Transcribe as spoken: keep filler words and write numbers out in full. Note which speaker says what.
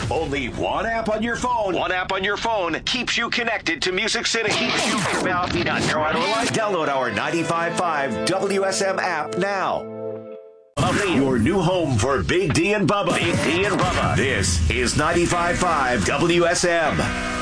Speaker 1: Only one app on your phone. One app on your phone keeps you connected to Music City. Keeps you from out North Carolina. Download our ninety-five point five W S M app now. Your new home for Big D and Bubba. Big D and Bubba. This is ninety-five point five W S M.